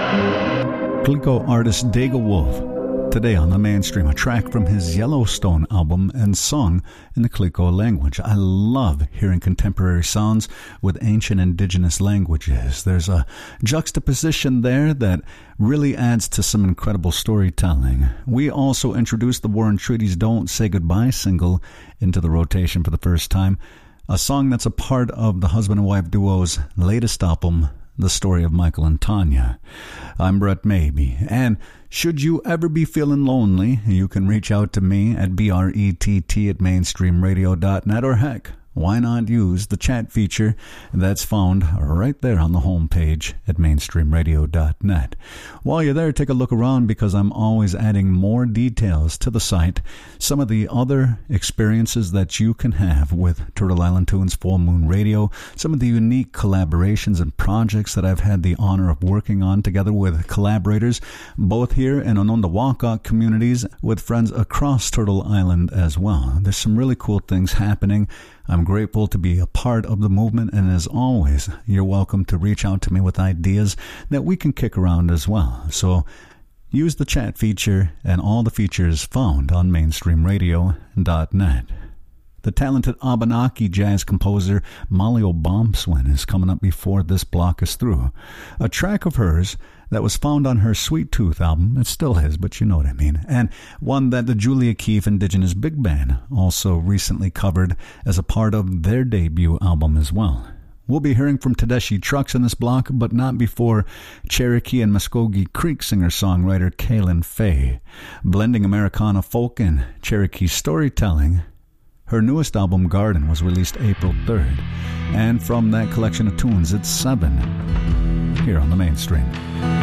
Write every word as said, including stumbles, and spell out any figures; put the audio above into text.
Glico artist Daiga Wolf, today on the Mainstream, a track from his Yellowstone album and sung in the Glico language. I love hearing contemporary sounds with ancient indigenous languages. There's a juxtaposition there that really adds to some incredible storytelling. We also introduced the War and Treaty's Don't Say Goodbye single into the rotation for the first time, a song that's a part of the husband and wife duo's latest album, The Story of Michael and Tanya. I'm Brett Maybe, and should you ever be feeling lonely, you can reach out to me at B R E T T at mainstream radio dot net, or heck, why not use the chat feature that's found right there on the homepage at mainstream radio dot net. While you're there, take a look around because I'm always adding more details to the site, some of the other experiences that you can have with Turtle Island Tunes Full Moon Radio, some of the unique collaborations and projects that I've had the honor of working on together with collaborators, both here in Onondaga communities, with friends across Turtle Island as well. There's some really cool things happening. I'm grateful to be a part of the movement, and as always, you're welcome to reach out to me with ideas that we can kick around as well. So use the chat feature and all the features found on mainstream radio dot net. The talented Abenaki jazz composer Molly O'Bombswin is coming up before this block is through. A track of hers that was found on her Sweet Tooth album, it still is, but you know what I mean, and one that the Julia Keefe Indigenous Big Band also recently covered as a part of their debut album as well. We'll be hearing from Tedeschi Trucks in this block, but not before Cherokee and Muskogee Creek singer-songwriter Kaylin Faye. Blending Americana folk and Cherokee storytelling, her newest album, Garden, was released April third. And from that collection of tunes, it's seven here on the Mainstream.